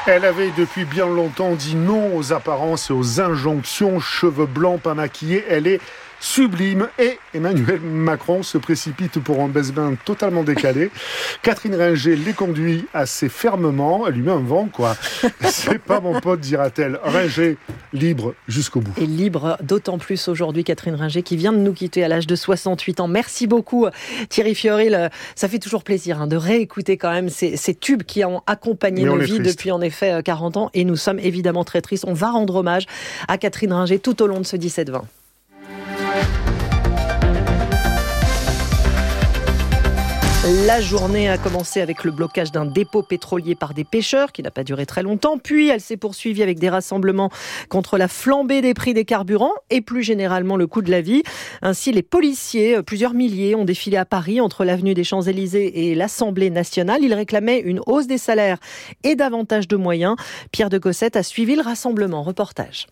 Elle avait depuis bien longtemps dit non aux apparences et aux injonctions. Cheveux blancs, pas maquillés, elle est sublime. Et Emmanuel Macron se précipite pour un baise-bain totalement décalé. Catherine Ringer les conduit assez fermement. Elle lui met un vent, quoi. C'est pas mon pote, dira-t-elle. Ringer, libre jusqu'au bout. Et libre d'autant plus aujourd'hui, Catherine Ringer, qui vient de nous quitter à l'âge de 68 ans. Merci beaucoup, Thierry Fiorile. Ça fait toujours plaisir de réécouter quand même ces tubes qui ont accompagné nos vies depuis en effet 40 ans. Et nous sommes évidemment très tristes. On va rendre hommage à Catherine Ringer tout au long de ce 17-20. La journée a commencé avec le blocage d'un dépôt pétrolier par des pêcheurs qui n'a pas duré très longtemps. Puis elle s'est poursuivie avec des rassemblements contre la flambée des prix des carburants et plus généralement le coût de la vie. Ainsi, les policiers, plusieurs milliers, ont défilé à Paris entre l'avenue des Champs-Élysées et l'Assemblée nationale. Ils réclamaient une hausse des salaires et davantage de moyens. Pierre de Cossette a suivi le rassemblement. Reportage.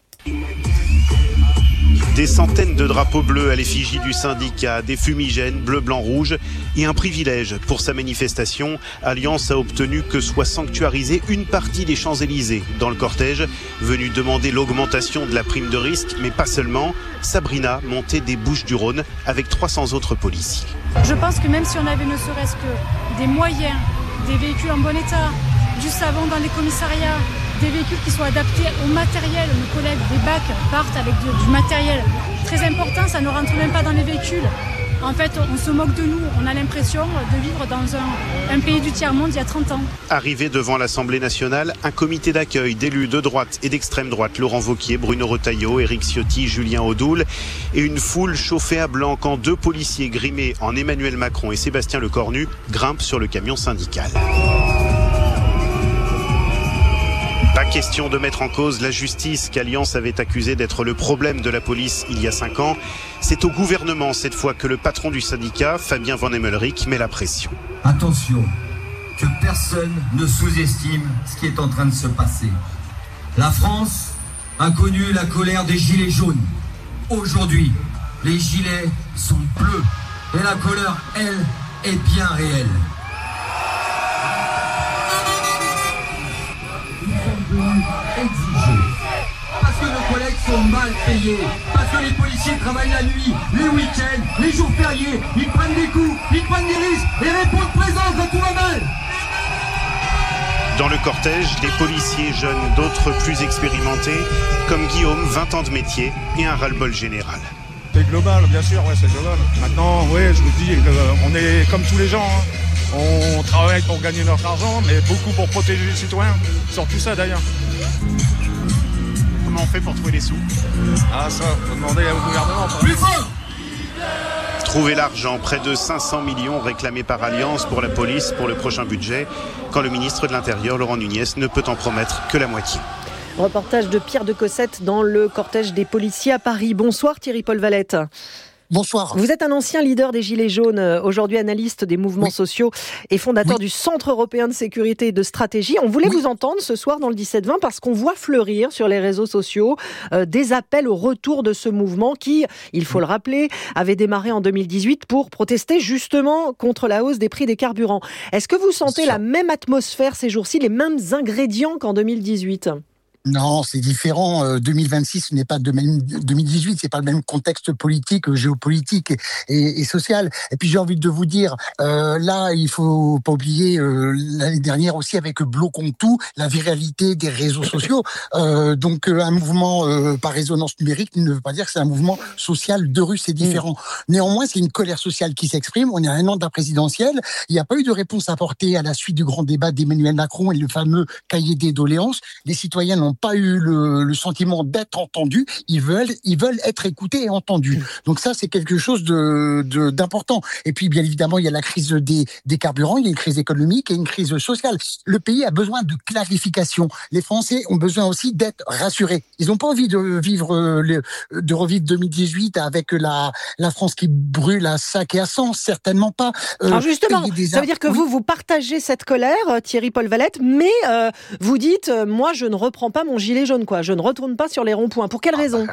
Des centaines de drapeaux bleus à l'effigie du syndicat, des fumigènes bleu, blanc, rouge et un privilège. Pour sa manifestation, Alliance a obtenu que soit sanctuarisée une partie des Champs-Élysées. Dans le cortège, venue demander l'augmentation de la prime de risque, mais pas seulement, Sabrina montait des Bouches-du-Rhône avec 300 autres policiers. Je pense que même si on avait ne serait-ce que des moyens, des véhicules en bon état, du savon dans les commissariats, des véhicules qui soient adaptés au matériel. Nos collègues des bacs partent avec du matériel très important, ça ne rentre même pas dans les véhicules. En fait, on se moque de nous. On a l'impression de vivre dans un pays du tiers-monde il y a 30 ans. Arrivé devant l'Assemblée nationale, un comité d'accueil d'élus de droite et d'extrême droite, Laurent Wauquiez, Bruno Retailleau, Éric Ciotti, Julien Audoul, et une foule chauffée à blanc quand deux policiers grimés en Emmanuel Macron et Sébastien Lecornu grimpent sur le camion syndical. Pas question de mettre en cause la justice qu'Alliance avait accusée d'être le problème de la police il y a 5 ans. C'est au gouvernement cette fois que le patron du syndicat, Fabien Van Hemmelrich, met la pression. Attention, que personne ne sous-estime ce qui est en train de se passer. La France a connu la colère des gilets jaunes. Aujourd'hui, les gilets sont bleus et la colère, elle, est bien réelle. Exiger. Parce que nos collègues sont mal payés, parce que les policiers travaillent la nuit, les week-ends, les jours fériés, ils prennent des coups, ils prennent des risques et répondent présence à tout va mal. Dans le cortège, des policiers jeunes, d'autres plus expérimentés, comme Guillaume, 20 ans de métier et un ras-le-bol général. C'est global, bien sûr, ouais, c'est global. Maintenant, ouais, je vous dis, on est comme tous les gens. On travaille pour gagner notre argent, mais beaucoup pour protéger les citoyens. Surtout ça, d'ailleurs. Comment on fait pour trouver les sous ? Ah, ça, faut demander au gouvernement. Plus fort ! Trouver l'argent, près de 500 millions réclamés par Alliance pour la police pour le prochain budget, quand le ministre de l'Intérieur, Laurent Nunez, ne peut en promettre que la moitié. Reportage de Pierre de Cossette dans le cortège des policiers à Paris. Bonsoir Thierry-Paul Valette. Bonsoir. Vous êtes un ancien leader des Gilets jaunes, aujourd'hui analyste des mouvements sociaux et fondateur du Centre européen de sécurité et de stratégie. On voulait vous entendre ce soir dans le 17-20 parce qu'on voit fleurir sur les réseaux sociaux des appels au retour de ce mouvement qui, il faut le rappeler, avait démarré en 2018 pour protester justement contre la hausse des prix des carburants. Est-ce que vous sentez la même atmosphère ces jours-ci, les mêmes ingrédients qu'en 2018 ? Non, c'est différent. 2026, ce n'est pas 2018, c'est pas le même contexte politique, géopolitique et social. Et puis j'ai envie de vous dire, là, il faut pas oublier l'année dernière aussi avec Bloquons tout, la viralité des réseaux sociaux. Donc un mouvement par résonance numérique ne veut pas dire que c'est un mouvement social de rue, c'est différent. Néanmoins, c'est une colère sociale qui s'exprime. On est à un an de la présidentielle. Il n'y a pas eu de réponse apportée à la suite du grand débat d'Emmanuel Macron et le fameux cahier des doléances. Les citoyens n'ont pas eu le sentiment d'être entendus. Ils veulent être écoutés et entendus. Donc ça, c'est quelque chose d'important. Et puis, bien évidemment, il y a la crise des carburants, il y a une crise économique et une crise sociale. Le pays a besoin de clarification. Les Français ont besoin aussi d'être rassurés. Ils n'ont pas envie de revivre 2018 avec la France qui brûle à sac et à sang. Certainement pas. Alors justement, ça veut dire que vous partagez cette colère, Thierry-Paul Valette, mais vous dites, moi, je ne reprends pas mon gilet jaune, quoi. Je ne retourne pas sur les ronds-points. Pour quelle raison ?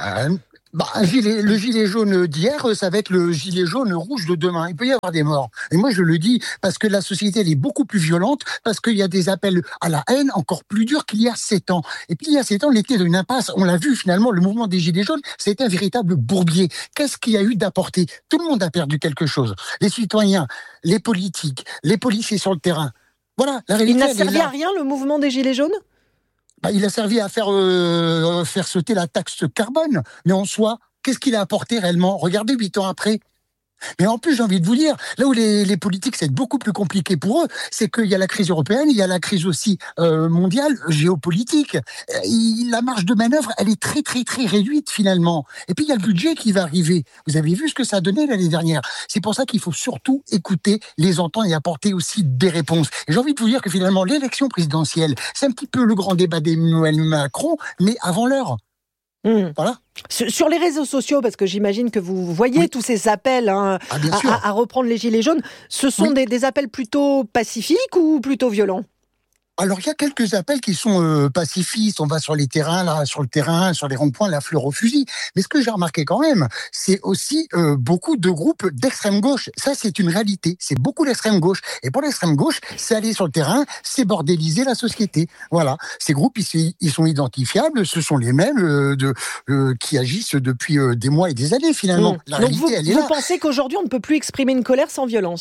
Le gilet jaune d'hier, ça va être le gilet jaune rouge de demain. Il peut y avoir des morts. Et moi, je le dis parce que la société, elle est beaucoup plus violente, parce qu'il y a des appels à la haine encore plus durs qu'il y a 7 ans. Et puis, il y a 7 ans, on était dans une impasse. On l'a vu, finalement, le mouvement des gilets jaunes, c'était un véritable bourbier. Qu'est-ce qu'il y a eu d'apporté ? Tout le monde a perdu quelque chose. Les citoyens, les politiques, les policiers sur le terrain. Voilà, la réalité. Il n'a servi à rien, le mouvement des gilets jaunes ? Il a servi à faire sauter la taxe carbone. Mais en soi, qu'est-ce qu'il a apporté réellement ? Regardez 8 ans après. Mais en plus, j'ai envie de vous dire, là où les politiques, c'est beaucoup plus compliqué pour eux, c'est qu'il y a la crise européenne, il y a la crise aussi mondiale, géopolitique. La marge de manœuvre, elle est très, très, très réduite finalement. Et puis, il y a le budget qui va arriver. Vous avez vu ce que ça a donné l'année dernière. C'est pour ça qu'il faut surtout écouter, les entendre et apporter aussi des réponses. Et j'ai envie de vous dire que finalement, l'élection présidentielle, c'est un petit peu le grand débat d'Emmanuel Macron, mais avant l'heure. Voilà. Sur les réseaux sociaux, parce que j'imagine que vous voyez tous ces appels à reprendre les gilets jaunes, ce sont des appels plutôt pacifiques ou plutôt violents ? Alors, il y a quelques appels qui sont pacifistes. On va sur les terrains, là, sur le terrain, sur les ronds-points, la fleur au fusil. Mais ce que j'ai remarqué quand même, c'est aussi beaucoup de groupes d'extrême gauche. Ça, c'est une réalité. C'est beaucoup d'extrême gauche. Et pour l'extrême gauche, c'est aller sur le terrain, c'est bordéliser la société. Voilà. Ces groupes, ils sont identifiables. Ce sont les mêmes qui agissent depuis des mois et des années, finalement. La réalité, elle est là. Vous pensez qu'aujourd'hui, on ne peut plus exprimer une colère sans violence ?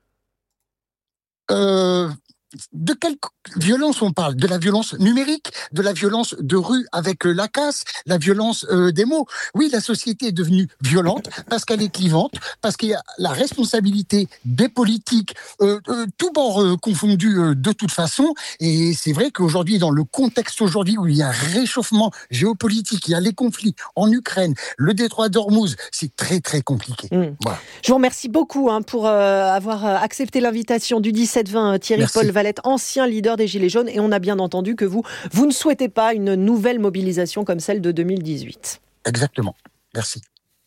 De quelle violence on parle ? De la violence numérique, de la violence de rue avec la casse, la violence des mots. Oui, la société est devenue violente parce qu'elle est clivante, parce qu'il y a la responsabilité des politiques, tout bord confondu de toute façon. Et c'est vrai qu'aujourd'hui, dans le contexte aujourd'hui où il y a un réchauffement géopolitique, il y a les conflits en Ukraine, le détroit d'Ormuz, c'est très très compliqué. Voilà. Je vous remercie beaucoup pour avoir accepté l'invitation du 17-20, Thierry Paul Valette, ancien leader des Gilets jaunes, et on a bien entendu que vous ne souhaitez pas une nouvelle mobilisation comme celle de 2018. Exactement. Merci.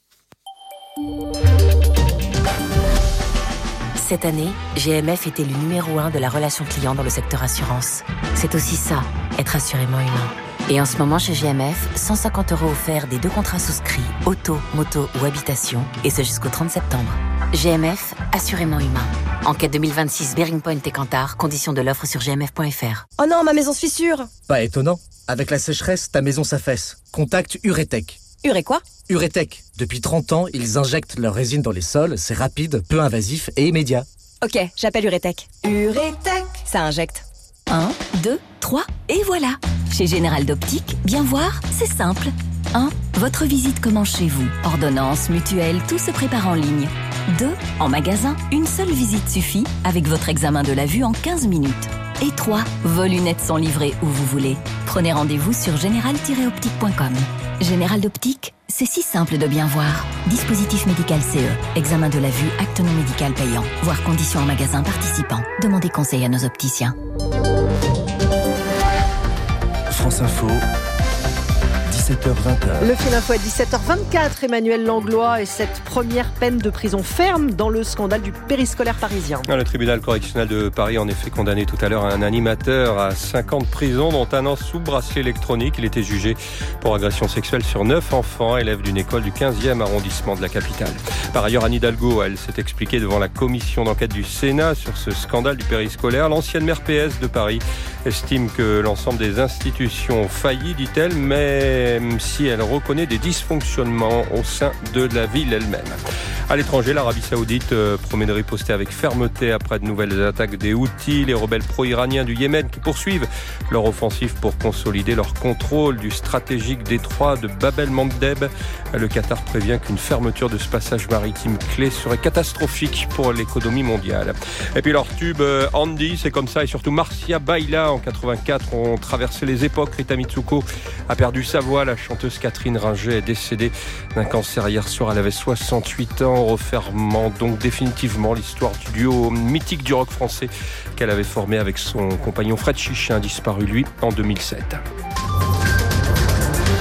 Cette année, GMF est élu numéro 1 de la relation client dans le secteur assurance. C'est aussi ça, être assurément humain. Et en ce moment, chez GMF, 150 € offerts des 2 contrats souscrits, auto, moto ou habitation, et ce jusqu'au 30 septembre. GMF, assurément humain. Enquête 2026 Bearing Point et Kantar, conditions de l'offre sur gmf.fr. Oh non, ma maison se fissure. Pas étonnant. Avec la sécheresse, ta maison s'affaisse. Contacte Uretech. Quoi ? Uretech. Depuis 30 ans, ils injectent leur résine dans les sols. C'est rapide, peu invasif et immédiat. Ok, j'appelle Uretech. Uretech, ça injecte. 1, 2, 3, et voilà. Chez Général d'Optique, bien voir, c'est simple. 1. Votre visite commence chez vous. Ordonnance, mutuelle, tout se prépare en ligne. 2. En magasin, une seule visite suffit avec votre examen de la vue en 15 minutes. Et 3. Vos lunettes sont livrées où vous voulez. Prenez rendez-vous sur général-optique.com. Général d'Optique, c'est si simple de bien voir. Dispositif médical CE. Examen de la vue, acte non médical payant. Voir conditions en magasin participant. Demandez conseil à nos opticiens. France Info, 17h20. Le fil info à 17h24, Emmanuel Langlois et cette première peine de prison ferme dans le scandale du périscolaire parisien. Le tribunal correctionnel de Paris a en effet condamné tout à l'heure un animateur à 5 ans de prison, dont 1 an sous bracelet électronique. Il était jugé pour agression sexuelle sur 9 enfants, élèves d'une école du 15e arrondissement de la capitale. Par ailleurs, Anne Hidalgo, elle s'est expliquée devant la commission d'enquête du Sénat sur ce scandale du périscolaire. L'ancienne maire PS de Paris estime que l'ensemble des institutions ont failli, dit-elle, même si elle reconnaît des dysfonctionnements au sein de la ville elle-même. À l'étranger, l'Arabie Saoudite promet de riposter avec fermeté après de nouvelles attaques des Houthis, les rebelles pro-iraniens du Yémen qui poursuivent leur offensive pour consolider leur contrôle du stratégique détroit de Bab el-Mandeb. Le Qatar prévient qu'une fermeture de ce passage maritime clé serait catastrophique pour l'économie mondiale. Et puis leur tube Andy, c'est comme ça, et surtout Marcia Baila en 84 ont traversé les époques. Rita Mitsuko a perdu sa voix. La chanteuse Catherine Ringer est décédée d'un cancer hier soir. Elle avait 68 ans, refermant donc définitivement l'histoire du duo mythique du rock français qu'elle avait formé avec son compagnon Fred Chichin, disparu lui en 2007.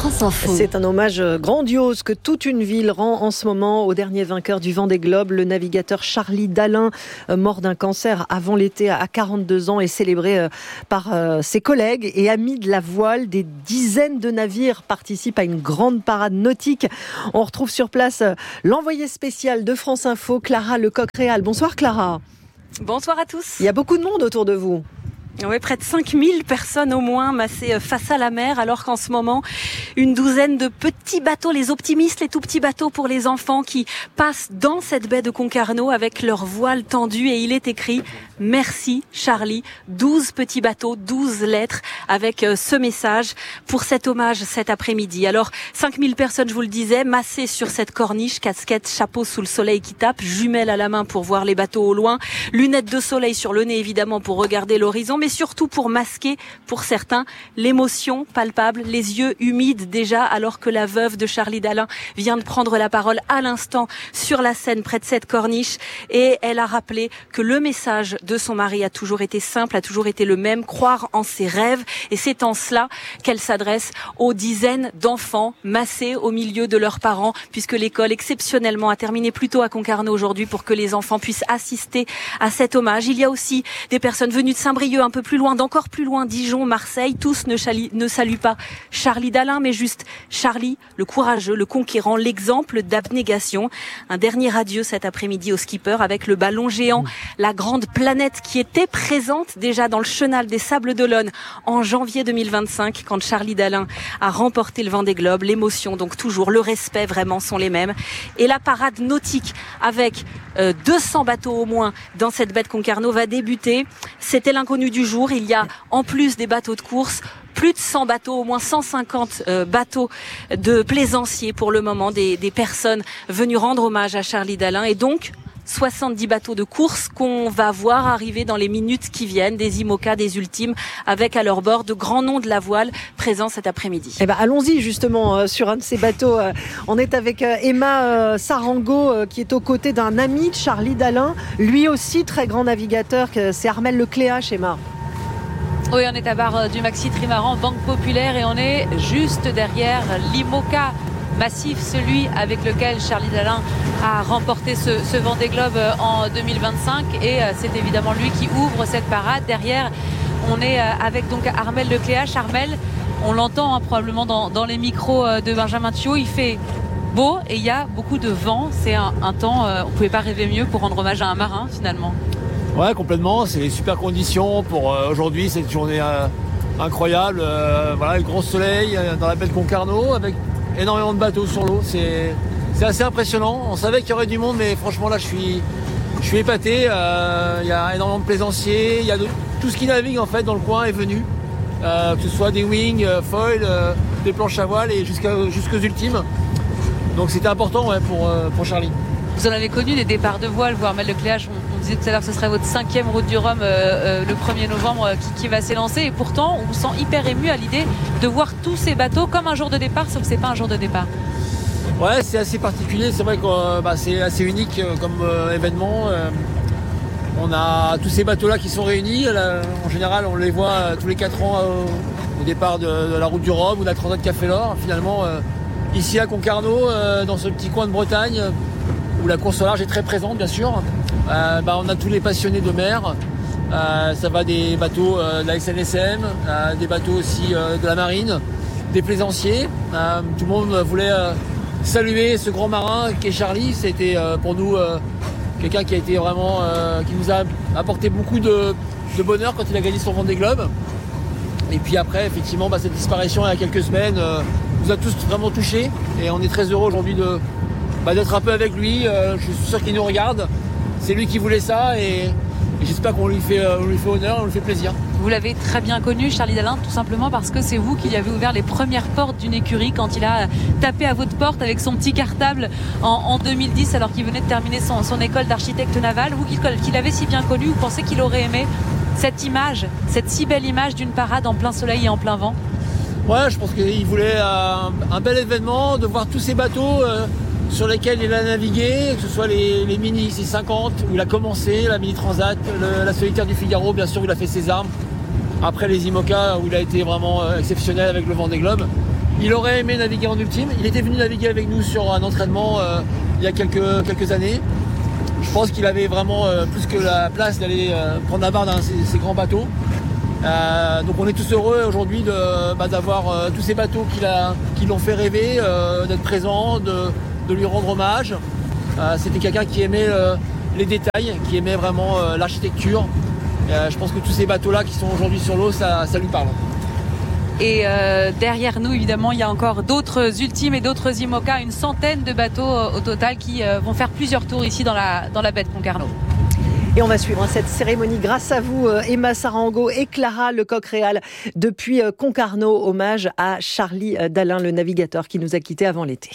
France Info. C'est un hommage grandiose que toute une ville rend en ce moment au dernier vainqueur du Vendée Globe, le navigateur Charlie Dalin, mort d'un cancer avant l'été à 42 ans et célébré par ses collègues et amis de la voile. Des dizaines de navires participent à une grande parade nautique. On retrouve sur place l'envoyée spéciale de France Info, Clara Lecoq-Réal. Bonsoir Clara. Bonsoir à tous. Il y a beaucoup de monde autour de vous. Oui, près de 5000 personnes au moins massées face à la mer, alors qu'en ce moment, une douzaine de petits bateaux, les optimistes, les tout petits bateaux pour les enfants qui passent dans cette baie de Concarneau avec leurs voiles tendues et il est écrit « Merci Charlie », 12 petits bateaux, 12 lettres avec ce message pour cet hommage cet après-midi. Alors, 5000 personnes, je vous le disais, massées sur cette corniche, casquette, chapeau sous le soleil qui tape, jumelles à la main pour voir les bateaux au loin, lunettes de soleil sur le nez évidemment pour regarder l'horizon, mais surtout pour masquer, pour certains, l'émotion palpable, les yeux humides déjà, alors que la veuve de Charlie Dalin vient de prendre la parole à l'instant sur la scène près de cette corniche, et elle a rappelé que le message de son mari a toujours été simple, a toujours été le même, croire en ses rêves, et c'est en cela qu'elle s'adresse aux dizaines d'enfants massés au milieu de leurs parents, puisque l'école exceptionnellement a terminé plus tôt à Concarneau aujourd'hui pour que les enfants puissent assister à cet hommage. Il y a aussi des personnes venues de Saint-Brieuc, un peu plus loin, d'encore plus loin, Dijon, Marseille. Tous ne saluent pas Charlie Dalin, mais juste Charlie, le courageux, le conquérant, l'exemple d'abnégation. Un dernier adieu cet après-midi au skipper avec le ballon géant, la grande planète qui était présente déjà dans le chenal des Sables d'Olonne en janvier 2025 quand Charlie Dalin a remporté le Vendée Globe. L'émotion, donc toujours, le respect vraiment sont les mêmes. Et la parade nautique avec 200 bateaux au moins dans cette baie de Concarneau va débuter. C'était l'inconnu du jour. Il y a en plus des bateaux de course plus de 100 bateaux, au moins 150 bateaux de plaisanciers pour le moment, des personnes venues rendre hommage à Charlie Dalin, et donc 70 bateaux de course qu'on va voir arriver dans les minutes qui viennent, des IMOCA, des Ultimes, avec à leur bord de grands noms de la voile présents cet après-midi. Eh ben, allons-y justement sur un de ces bateaux. On est avec Emma Sarango qui est aux côtés d'un ami de Charlie Dalin, lui aussi très grand navigateur, c'est Armel Lecléache. Emma. Oui, on est à bord du Maxi Trimaran Banque Populaire et on est juste derrière l'IMOCA massif, celui avec lequel Charlie Dalin a remporté ce Vendée Globe en 2025, et c'est évidemment lui qui ouvre cette parade. Derrière, on est avec donc Armel Lecléache. Armel, on l'entend probablement dans les micros de Benjamin Thiault, il fait beau et il y a beaucoup de vent. C'est un temps, on ne pouvait pas rêver mieux pour rendre hommage à un marin finalement. Ouais, complètement, c'est les super conditions pour aujourd'hui, cette journée incroyable. Voilà, le grand soleil dans la baie de Concarneau avec énormément de bateaux sur l'eau, c'est assez impressionnant. On savait qu'il y aurait du monde, mais franchement là je suis épaté. Il y a énormément de plaisanciers, il y a tout ce qui navigue en fait dans le coin est venu, que ce soit des wings, foils, des planches à voile et jusqu'aux ultimes. Donc c'était important pour Charlie. Vous en avez connu des départs de voile, voire Armel Lecléache, on disait tout à l'heure que ce serait votre 5e route du Rhum le 1er novembre qui va s'élancer, et pourtant on vous sent hyper ému à l'idée de voir tous ces bateaux comme un jour de départ, sauf que c'est pas un jour de départ. Ouais, c'est assez particulier, c'est vrai que c'est assez unique comme événement. On a tous ces bateaux là qui sont réunis, en général on les voit tous les 4 ans au départ de la route du Rhum ou de la Transat Café l'Or. Finalement ici à Concarneau, dans ce petit coin de Bretagne où la course au large est très présente bien sûr, on a tous les passionnés de mer. Ça va des bateaux de la SNSM, des bateaux aussi de la marine, des plaisanciers. Tout le monde voulait saluer ce grand marin qui est Charlie. C'était pour nous quelqu'un qui a été vraiment qui nous a apporté beaucoup de bonheur quand il a gagné son Vendée Globe. Et puis après effectivement cette disparition il y a quelques semaines nous a tous vraiment touchés, et on est très heureux aujourd'hui d'être un peu avec lui. Je suis sûr qu'il nous regarde. C'est lui qui voulait ça, et j'espère qu'on lui fait honneur, on lui fait plaisir. Vous l'avez très bien connu, Charlie Dalin, tout simplement parce que c'est vous qui lui avez ouvert les premières portes d'une écurie quand il a tapé à votre porte avec son petit cartable en 2010, alors qu'il venait de terminer son école d'architecte naval. Vous qui l'avez si bien connu, vous pensez qu'il aurait aimé cette image, cette si belle image d'une parade en plein soleil et en plein vent? Ouais, je pense qu'il voulait un bel événement, de voir tous ces bateaux sur lesquels il a navigué, que ce soit les mini C50 où il a commencé, la mini Transat, la Solitaire du Figaro, bien sûr où il a fait ses armes. Après les IMOCA où il a été vraiment exceptionnel avec le Vendée Globe. Il aurait aimé naviguer en ultime. Il était venu naviguer avec nous sur un entraînement il y a quelques années. Je pense qu'il avait vraiment plus que la place d'aller prendre la barre dans ces grands bateaux. Donc on est tous heureux aujourd'hui d'avoir tous ces bateaux qui l'ont fait rêver, d'être présent, de lui rendre hommage. C'était quelqu'un qui aimait les détails, qui aimait vraiment l'architecture. Je pense que tous ces bateaux-là qui sont aujourd'hui sur l'eau, ça lui parle. Et derrière nous, évidemment, il y a encore d'autres ultimes et d'autres IMOCA, une centaine de bateaux au total qui vont faire plusieurs tours ici dans la baie de Concarneau. Et on va suivre cette cérémonie grâce à vous, Emma Sarango et Clara Lecoq-Réal, depuis Concarneau, hommage à Charlie Dalin, le navigateur qui nous a quittés avant l'été.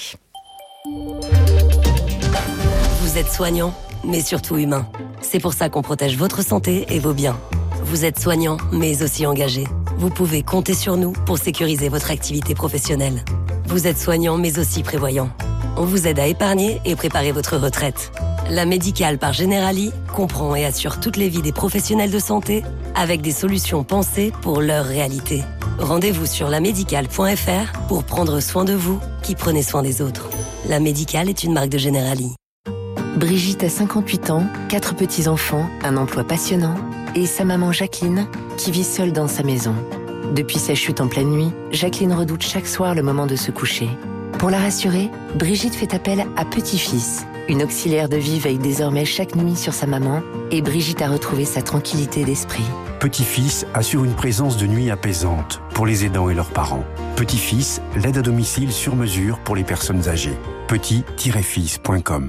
Vous êtes soignant, mais surtout humain. C'est pour ça qu'on protège votre santé et vos biens. Vous êtes soignant, mais aussi engagé. Vous pouvez compter sur nous pour sécuriser votre activité professionnelle. Vous êtes soignant, mais aussi prévoyant. On vous aide à épargner et préparer votre retraite. La Médicale par Generali comprend et assure toutes les vies des professionnels de santé avec des solutions pensées pour leur réalité. Rendez-vous sur lamédicale.fr pour prendre soin de vous qui prenez soin des autres. La Médicale est une marque de Generali. Brigitte a 58 ans, 4 petits-enfants, un emploi passionnant et sa maman Jacqueline qui vit seule dans sa maison. Depuis sa chute en pleine nuit, Jacqueline redoute chaque soir le moment de se coucher. Pour la rassurer, Brigitte fait appel à Petit-Fils. Une auxiliaire de vie veille désormais chaque nuit sur sa maman et Brigitte a retrouvé sa tranquillité d'esprit. Petit-Fils assure une présence de nuit apaisante pour les aidants et leurs parents. Petit-Fils, l'aide à domicile sur mesure pour les personnes âgées. petit-fils.com.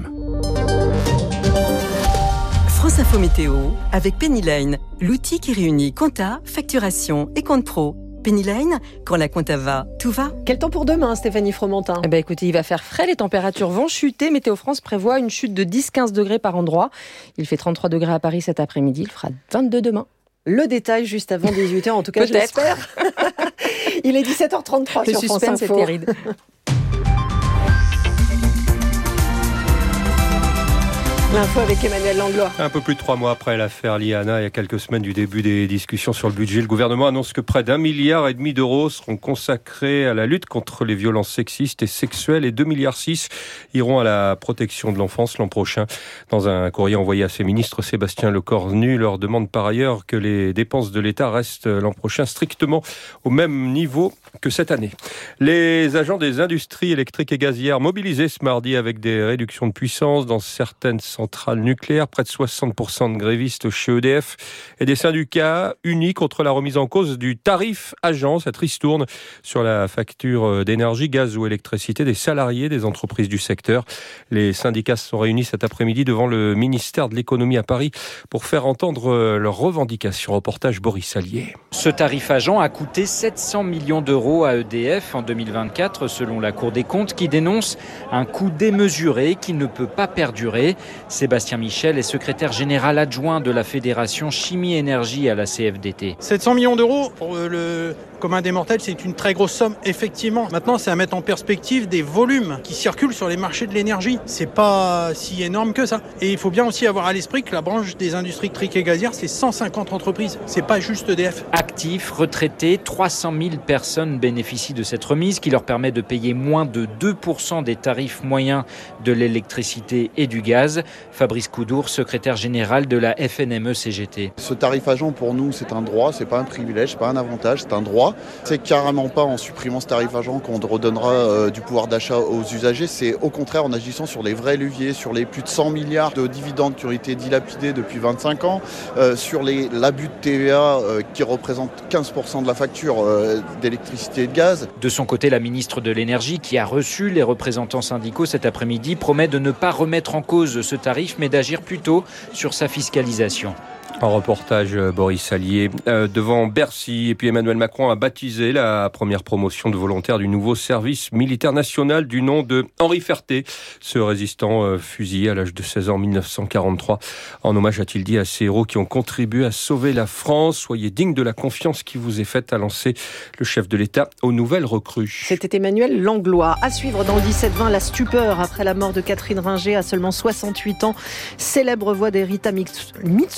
France Info Météo avec Pennyline, l'outil qui réunit compta, facturation et compte pro. Pennyline, quand la compta va, tout va. Quel temps pour demain, Stéphanie Fromentin ? Écoutez, il va faire frais, les températures vont chuter. Météo France prévoit une chute de 10-15 degrés par endroit. Il fait 33 degrés à Paris cet après-midi, il fera 22 demain. Le détail juste avant 18h, en tout cas, j'espère. Il est 17h33 sur France Info. Le suspense est terrible. L'info avec Emmanuel Langlois. Un peu plus de 3 mois après l'affaire Liana, il y a quelques semaines du début des discussions sur le budget, le gouvernement annonce que près d'1,5 milliard d'euros seront consacrés à la lutte contre les violences sexistes et sexuelles et 2,6 milliards iront à la protection de l'enfance l'an prochain. Dans un courrier envoyé à ses ministres, Sébastien Lecornu leur demande par ailleurs que les dépenses de l'État restent l'an prochain strictement au même niveau que cette année. Les agents des industries électriques et gazières mobilisés ce mardi avec des réductions de puissance dans certaines centrales nucléaires, près de 60% de grévistes chez EDF et des syndicats unis contre la remise en cause du tarif agent, cette ristourne sur la facture d'énergie, gaz ou électricité des salariés des entreprises du secteur. Les syndicats se sont réunis cet après-midi devant le ministère de l'économie à Paris pour faire entendre leurs revendications. Reportage Boris Allier. Ce tarif agent a coûté 700 millions d'euros à EDF en 2024 selon la Cour des comptes qui dénonce un coût démesuré qui ne peut pas perdurer. Sébastien Michel est secrétaire général adjoint de la Fédération Chimie Énergie à la CFDT. 700 millions d'euros pour le commun des mortels, c'est une très grosse somme, effectivement. Maintenant, c'est à mettre en perspective des volumes qui circulent sur les marchés de l'énergie. C'est pas si énorme que ça. Et il faut bien aussi avoir à l'esprit que la branche des industries électriques et gazières, c'est 150 entreprises. C'est pas juste EDF. Actifs, retraités, 300 000 personnes bénéficient de cette remise qui leur permet de payer moins de 2% des tarifs moyens de l'électricité et du gaz. Fabrice Coudour, secrétaire général de la FNME-CGT. Ce tarif agent pour nous, c'est un droit, c'est pas un privilège, c'est pas un avantage, c'est un droit. C'est carrément pas en supprimant ce tarif agent qu'on redonnera du pouvoir d'achat aux usagers. C'est au contraire en agissant sur les vrais leviers, sur les plus de 100 milliards de dividendes qui ont été dilapidés depuis 25 ans, sur l'abus de TVA qui représente 15% de la facture d'électricité et de gaz. De son côté, la ministre de l'Énergie, qui a reçu les représentants syndicaux cet après-midi, promet de ne pas remettre en cause ce tarif, mais d'agir plutôt sur sa fiscalisation. En reportage, Boris Allier, devant Bercy. Et puis Emmanuel Macron a baptisé la première promotion de volontaires du nouveau service militaire national du nom de Henri Ferté, ce résistant fusillé à l'âge de 16 ans en 1943. En hommage, a-t-il dit, à ces héros qui ont contribué à sauver la France. Soyez dignes de la confiance qui vous est faite, a lancé le chef de l'État aux nouvelles recrues. C'était Emmanuel Langlois. À suivre dans le 17-20, la stupeur après la mort de Catherine Ringer à seulement 68 ans. Célèbre voix d'Erita Mitsuko,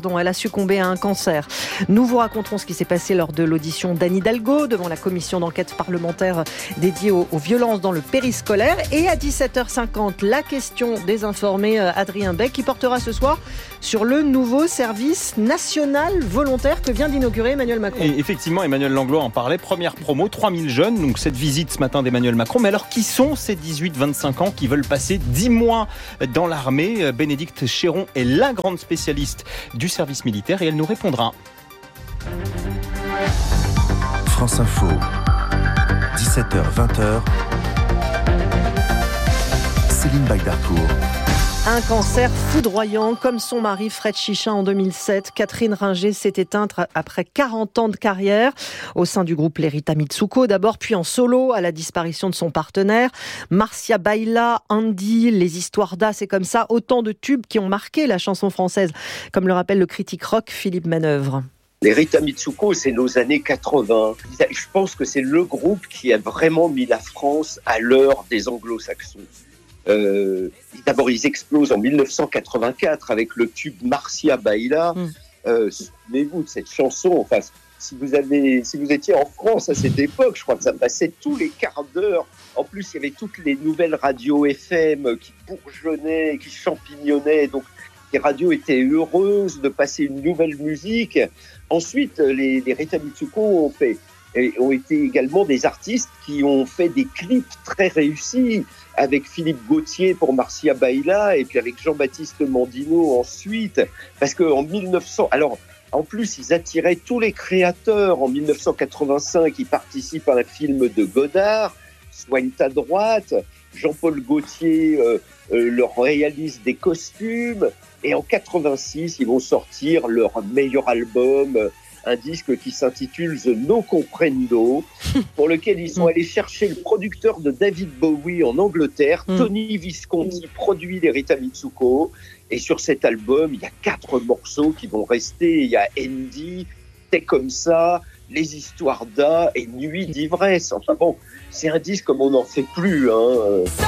Elle a succombé à un cancer. Nous vous raconterons ce qui s'est passé lors de l'audition d'Anne Hidalgo devant la commission d'enquête parlementaire dédiée aux violences dans le périscolaire. Et à 17h50, la question des informés, Adrien Beck, qui portera ce soir sur le nouveau service national volontaire que vient d'inaugurer Emmanuel Macron. Et effectivement, Emmanuel Langlois en parlait. Première promo, 3000 jeunes. Donc cette visite ce matin d'Emmanuel Macron. Mais alors, qui sont ces 18-25 ans qui veulent passer 10 mois dans l'armée? Bénédicte Chéron est la grande spécialiste du service militaire et elle nous répondra. France Info, 17h-20h, Céline Bagdarcourt. Un cancer foudroyant comme son mari Fred Chichin en 2007. Catherine Ringer s'est éteinte après 40 ans de carrière au sein du groupe Lerita Mitsuko d'abord, puis en solo à la disparition de son partenaire. Marcia Baila, Andy, Les Histoires d'A, c'est comme ça, autant de tubes qui ont marqué la chanson française, comme le rappelle le critique rock Philippe Manœuvre. Lerita Mitsuko, c'est nos années 80. Je pense que c'est le groupe qui a vraiment mis la France à l'heure des anglo-saxons. D'abord, ils explosent en 1984 avec le tube Marcia Baila. Souvenez-vous de cette chanson. Enfin, si vous étiez en France à cette époque, je crois que ça passait tous les quarts d'heure. En plus, il y avait toutes les nouvelles radios FM qui bourgeonnaient, qui champignonnaient. Donc, les radios étaient heureuses de passer une nouvelle musique. Ensuite, les Lerita Mitsuko ont été également des artistes qui ont fait des clips très réussis, avec Philippe Gauthier pour Marcia Baila et puis avec Jean-Baptiste Mandino ensuite, parce que en plus ils attiraient tous les créateurs. En 1985, ils participent à un film de Godard, Soigne ta droite. Jean-Paul Gaultier leur réalise des costumes, et en 86, ils vont sortir leur meilleur album, un disque qui s'intitule The No Comprendo, pour lequel ils sont allés chercher le producteur de David Bowie en Angleterre, Tony Visconti, produit Lerita Mitsuko. Et sur cet album, il y a 4 morceaux qui vont rester. Il y a Andy, C'est comme ça, Les Histoires d'A et Nuit d'ivresse. Enfin bon, c'est un disque comme on n'en fait plus, hein.